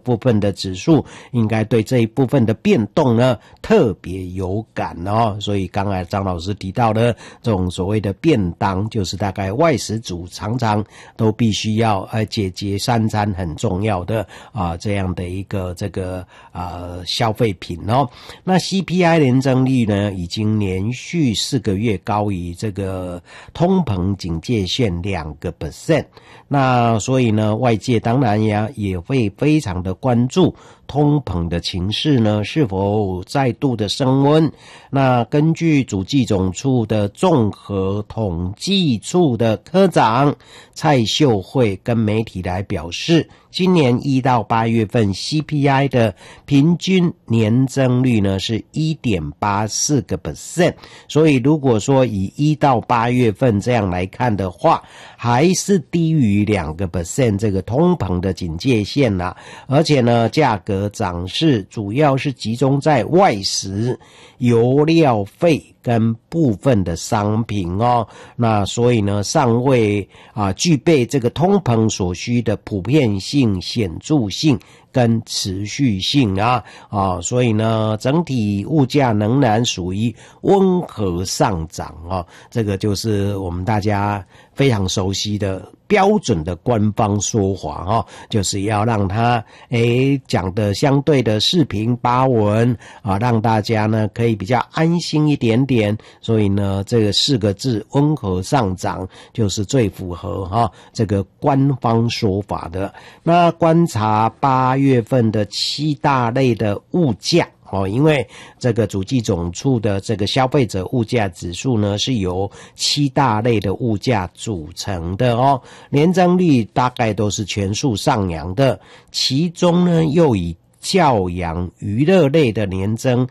部分的指数应该对这一部分的变动呢特别有感哦。所以刚才张老师提到的这种所谓的便当，就是大概外食族常常都必须要解决三餐很重要的这样的一个这个消费品哦。那 CPI 年增率呢已经连续4个月高于这个通膨警戒线2%，那所以呢外界当然也会非常的关注通膨的情势呢是否再度的升温。那根据主计总处的综合统计处的科长蔡秀慧跟媒体来表示，今年1到8月份 CPI 的平均年增率呢是 1.84%， 所以如果说以1到8月份这样来看的话，还是低于 2% 这个通膨的警戒线啦。而且呢价格涨势主要是集中在外食、油料费跟部分的商品哦。那所以呢尚未具备这个通膨所需的普遍性、显著性跟持续性所以呢整体物价仍然属于温和上涨这个就是我们大家非常熟悉的标准的官方说法就是要让它讲的相对的四平八稳让大家呢可以比较安心一点点。所以呢这个4个字温和上涨就是最符合这个官方说法的。那观察8月份的7大类的物价因为这个主计总处的这个消费者物价指数呢是由7大类的物价组成的年增率大概都是全数上扬的，其中呢又以教养娱乐类的年增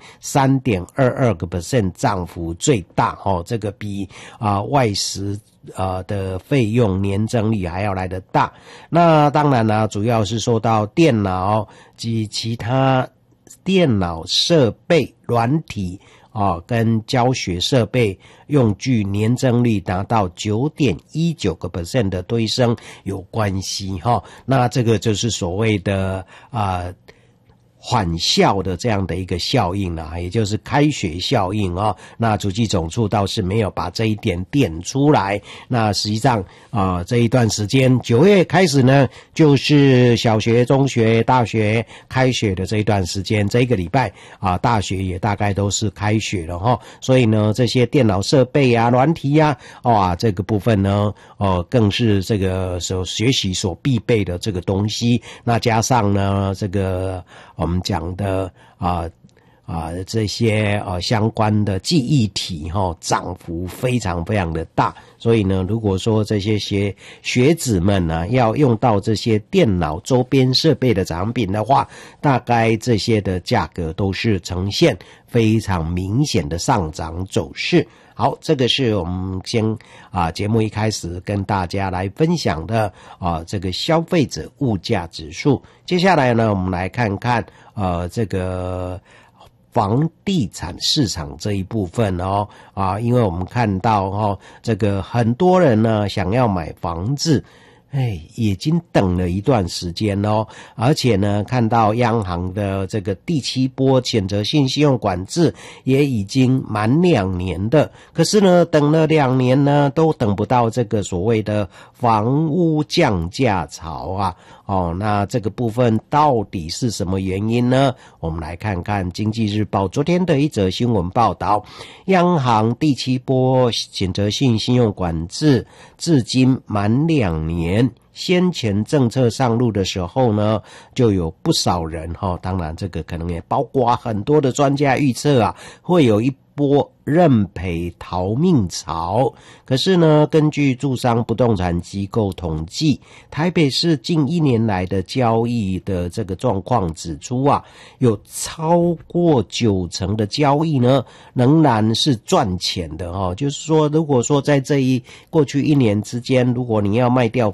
3.22% 涨幅最大这个比外食的费用年增率还要来得大。那当然啦主要是受到电脑及其他电脑设备、软体跟教学设备用具年增率达到 9.19% 的推升有关系那这个就是所谓的返校的这样的一个效应也就是开学效应那主计总处倒是没有把这一点点出来。那实际上这一段时间9月开始呢就是小学、中学、大学开学的这一段时间，这一个礼拜大学也大概都是开学了所以呢这些电脑设备软体这个部分呢更是这个学习所必备的这个东西。那加上呢这个我们讲的这些相关的记忆体涨幅非常非常的大。所以呢如果说这些学子们要用到这些电脑周边设备的产品的话，大概这些的价格都是呈现非常明显的上涨走势。好，这个是我们先节目一开始跟大家来分享的这个消费者物价指数。接下来呢我们来看看这个房地产市场这一部分因为我们看到这个很多人呢想要买房子已经等了一段时间而且呢看到央行的这个第7波选择性信用管制也已经满2年的，可是呢等了2年呢都等不到这个所谓的房屋降价潮那这个部分到底是什么原因呢？我们来看看经济日报昨天的一则新闻报道，央行第7波选择性信用管制至今满2年，先前政策上路的时候呢就有不少人当然这个可能也包括很多的专家预测会有一波认赔逃命潮。可是呢根据住商不动产机构统计，台北市近1年来的交易的这个状况指出有超过90%的交易呢仍然是赚钱的就是说如果说在过去1年之间，如果你要卖掉房子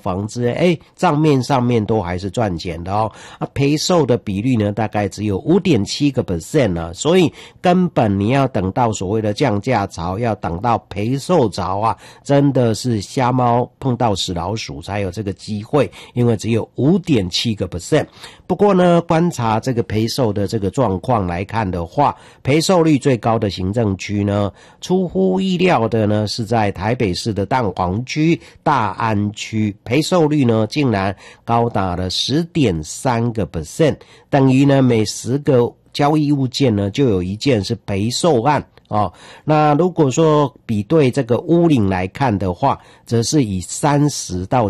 实账面上面都还是赚钱的哦。赔售的比率呢大概只有 5.7% 呢，所以根本你要等到所谓的降价潮，要等到赔售潮啊，真的是瞎猫碰到死老鼠才有这个机会，因为只有 5.7%。不过呢，观察这个赔售的这个状况来看的话，赔售率最高的行政区呢，出乎意料的呢是在台北市的蛋黄区、大安区，赔售率呢竟然高达了 10.3%， 等于呢每10个交易物件呢就有一件是赔售案哦。那如果说比对这个屋龄来看的话，则是以30到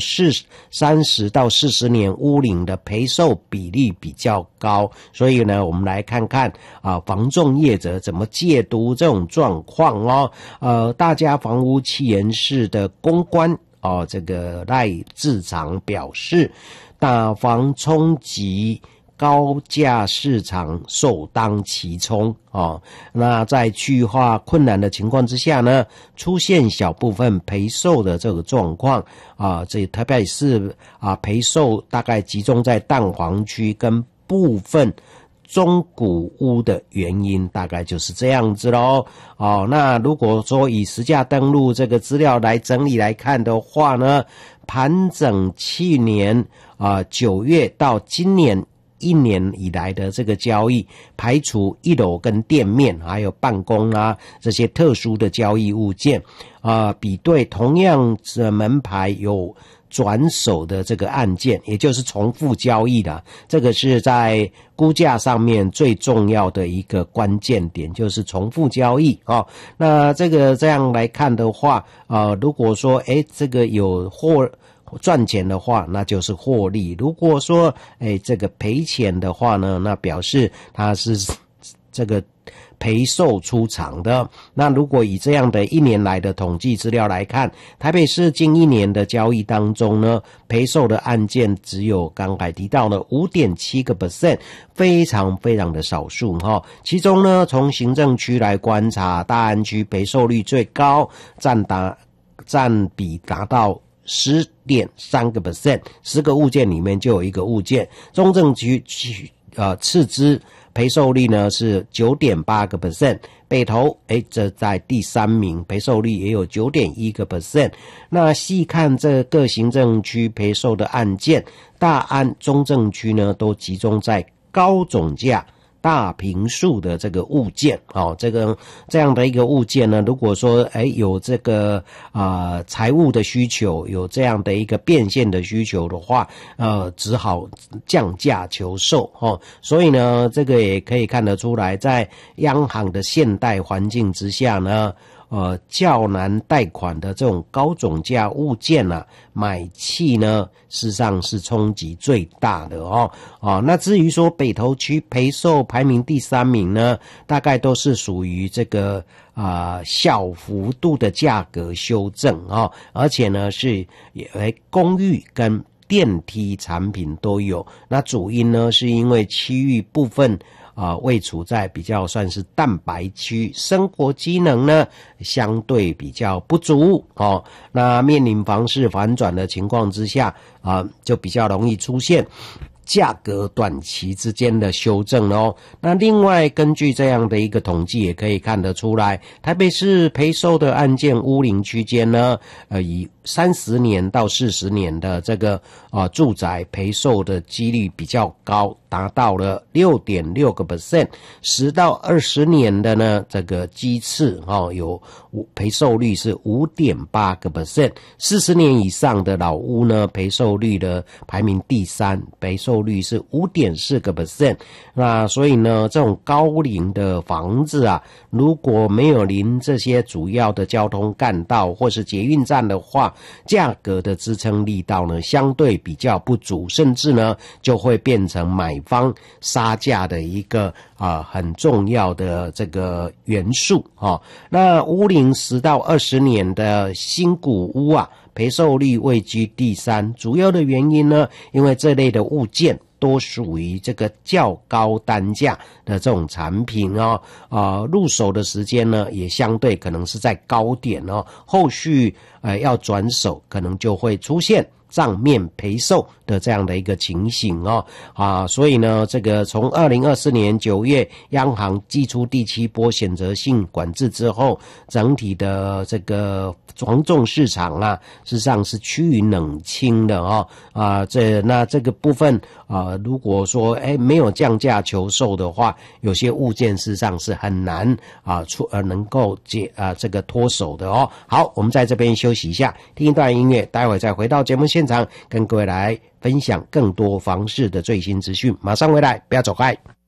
40年屋龄的赔售比例比较高。所以呢，我们来看看房仲业者怎么解读这种状况哦。大家房屋企研室的公关这个赖志长表示，打房冲击高价市场首当其冲那在区域化困难的情况之下呢，出现小部分赔售的这个状况这特别是赔售大概集中在蛋黄区跟部分中古屋的原因大概就是这样子咯那如果说以实价登录这个资料来整理来看的话呢，盘整去年9月到今年1年以来的这个交易，排除1楼跟店面还有办公这些特殊的交易物件比对同样的门牌有转手的这个案件，也就是重复交易的，这个是在估价上面最重要的一个关键点，就是重复交易那这样来看的话如果说这个有赚钱的话，那就是获利。如果说这个赔钱的话呢，那表示它是这个赔售出场的。那如果以这样的1年来的统计资料来看，台北市近1年的交易当中呢，赔售的案件只有刚才提到的 5.7%， 非常非常的少数其中呢，从行政区来观察，大安区赔售率最高，占比达到10.3%， 10个物件里面就有1个物件。中正区次之赔售率呢是 9.8%， 北投这在第3名，赔售率也有 9.1%。那细看这各行政区赔售的案件，大安、中正区呢都集中在高总价大坪数的这个物件这样的一个物件呢，如果说有这个财务的需求，有这样的一个变现的需求的话只好降价求售所以呢，这个也可以看得出来，在央行的现代环境之下呢较难贷款的这种高总价物件买气呢事实上是冲击最大的那至于说北投区赔售排名第3名呢，大概都是属于这个小幅度的价格修正而且呢是公寓跟电梯产品都有。那主因呢是因为区域部分位处在比较算是蛋白区，生活机能呢相对比较不足那面临房市反转的情况之下就比较容易出现价格短期之间的修正那另外根据这样的一个统计也可以看得出来，台北市赔售的案件屋龄区间呢以30年到40年的这个住宅赔售的几率比较高，达到了 6.6%， 10到20年的呢这个基次有赔售率是 5.8%， 40年以上的老屋呢赔售率的排名第3，赔售率是 5.4%。 那所以呢，这种高龄的房子如果没有临这些主要的交通干道或是捷运站的话，价格的支撑力道呢相对比较不足，甚至呢就会变成买方杀价的一个很重要的这个元素那屋龄10到20年的新古屋赔售率位居第3，主要的原因呢，因为这类的物件都属于这个较高单价的这种产品入手的时间呢也相对可能是在高点后续要转手可能就会出现账面赔售的这样的一个情形所以呢，这个从2024年9月央行祭出第7波选择性管制之后，整体的这个房仲市场事实上是趋于冷清的这个部分如果说没有降价求售的话，有些物件事实上是很难能够这个脱手的好，我们在这边休息一下，听一段音乐，待会再回到节目现场，跟各位来分享更多房市的最新资讯，马上回来，不要走开。